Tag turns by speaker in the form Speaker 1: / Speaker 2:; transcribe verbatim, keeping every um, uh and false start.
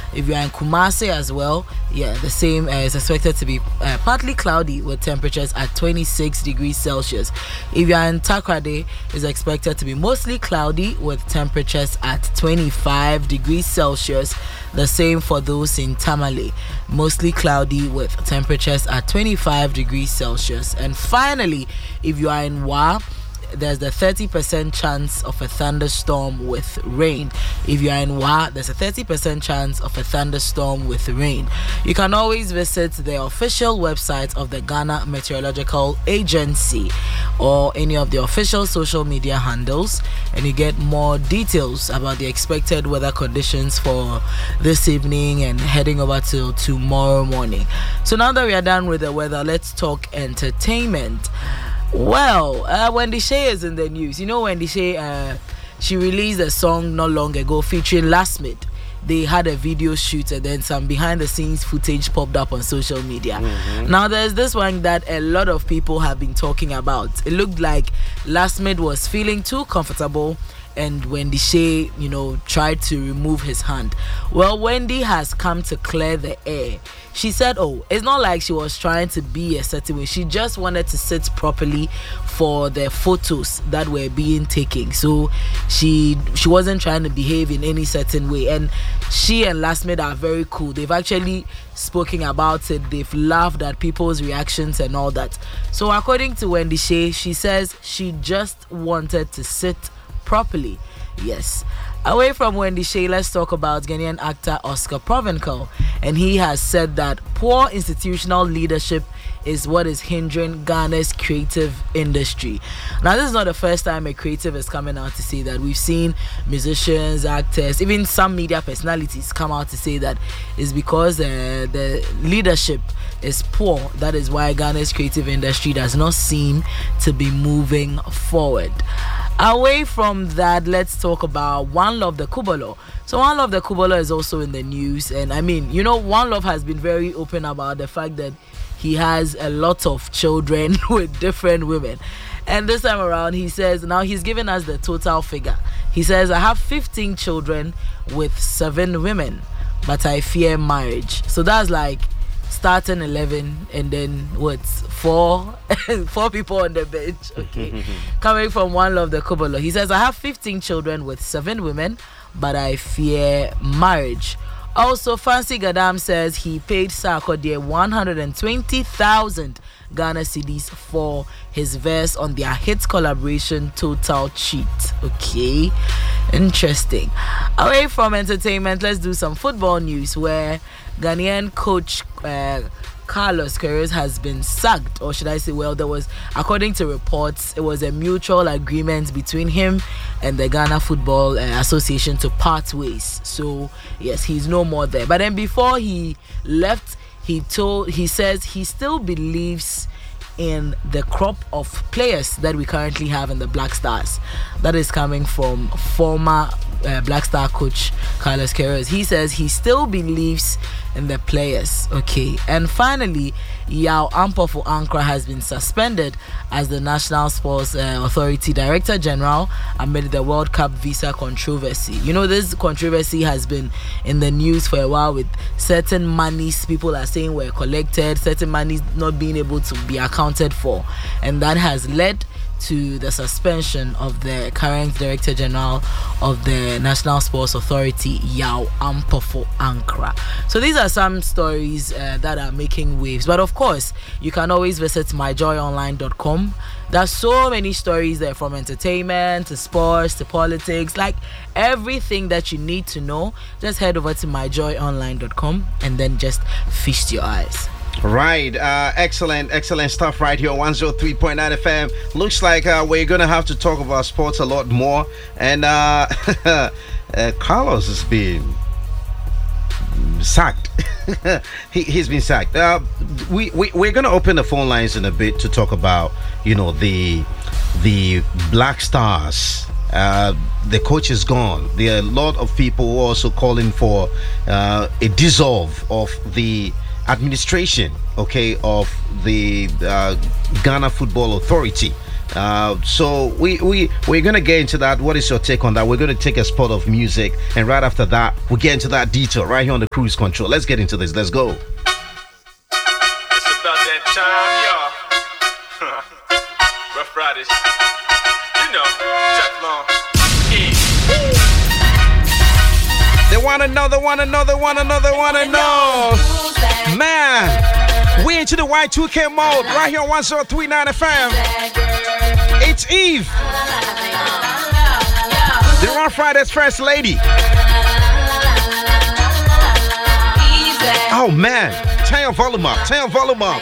Speaker 1: If you are in Kumasi as well, yeah, the same uh, is expected to be uh, partly cloudy with temperatures at twenty-six degrees Celsius. If you are in Takoradi, it's expected to be mostly cloudy with temperatures at twenty-five degrees Celsius. The same for those in Tamale, mostly cloudy with temperatures at twenty-five degrees Celsius. And finally, if you are in Wa, there's the thirty percent chance of a thunderstorm with rain. If you are in Wa, there's a thirty percent chance of a thunderstorm with rain. You can always visit the official website of the Ghana Meteorological Agency or any of the official social media handles, and you get more details about the expected weather conditions for this evening and heading over to tomorrow morning. So now that we are done with the weather, let's talk entertainment. Well, uh, Wendy Shay is in the news. You know, Wendy Shay, uh, she released a song not long ago featuring Lastmid. They had a video shoot and then some behind the scenes footage popped up on social media. Mm-hmm. Now there's this one that a lot of people have been talking about. It looked like Lastmid was feeling too comfortable and Wendy Shay, you know, tried to remove his hand. Well, Wendy has come to clear the air. She said, oh, it's not like she was trying to be a certain way. She just wanted to sit properly for the photos that were being taken. So she she wasn't trying to behave in any certain way. And she and Lastmid are very cool. They've actually spoken about it. They've laughed at people's reactions and all that. So according to Wendy Shay, she says she just wanted to sit properly. Yes. Away from Wendy Shay, let's talk about Ghanaian actor Oscar Provencal. And he has said that poor institutional leadership is what is hindering Ghana's creative industry. Now, this is not the first time a creative is coming out to say that. We've seen musicians, actors, even some media personalities come out to say that it's because uh, the leadership is poor. That is why Ghana's creative industry does not seem to be moving forward. Away from that, let's talk about One Love the Kubolo. So One Love the Kubolo is also in the news, and I mean, you know, One Love has been very open about the fact that he has a lot of children with different women. And this time around, he says, now he's given us the total figure. He says, I have fifteen children with seven women, but I fear marriage. So that's like starting eleven and then what, four four people on the bench. Okay. Coming from One Love the Kubolo, he says, I have fifteen children with seven women, but I fear marriage. Also, Fancy Gadam says he paid Sarkodie one hundred twenty thousand Ghana cedis for his verse on their hit collaboration Total Cheat. Okay, interesting. Away from entertainment, let's do some football news where Ghanaian coach uh, Carlos Queiroz has been sacked, or should I say, well, there was, according to reports, it was a mutual agreement between him and the Ghana Football uh, Association to part ways. So yes, he's no more there. But then before he left, he told, he says he still believes in the crop of players that we currently have in the Black Stars. That is coming from former uh, Black Star coach Carlos Queiroz. He says he still believes in the players. Okay. And finally, Yao Ampofo Ankra has been suspended as the National Sports uh, Authority Director General amid the World Cup visa controversy. You know, this controversy has been in the news for a while with certain monies people are saying were collected, certain monies not being able to be accounted for, and that has led to the suspension of the current Director General of the National Sports Authority, Yao Ampofo Ankra. So these are some stories uh, that are making waves. But of course, you can always visit my joy online dot com. There's so many stories there, from entertainment to sports to politics, like everything that you need to know. Just head over to my joy online dot com and then just feast your eyes.
Speaker 2: Right, uh, excellent, excellent stuff right here on one oh three point nine F M. Looks like uh, we're gonna have to talk about sports a lot more. And uh, uh, Carlos has been sacked. he, he's been sacked. Uh, we, we we're gonna open the phone lines in a bit to talk about, you know, the the Black Stars. Uh, the coach is gone. There are a lot of people also calling for uh, a dissolve of the administration, okay, of the uh, Ghana Football Authority. Uh, so we we we're gonna get into that. What is your take on that? We're gonna take a spot of music, and right after that, we get into that detail right here on the Cruise Control. Let's get into this. Let's go.
Speaker 3: It's about that time, y'all. Rough Riders, you know, Teflon.
Speaker 2: They wanna know, they wanna know, they wanna know, they wanna know. Man, we into the Y two K mode right here on one oh three point nine F M. It's Eve, the Rough Riders first lady. Oh man, turn your volume up, turn your volume up.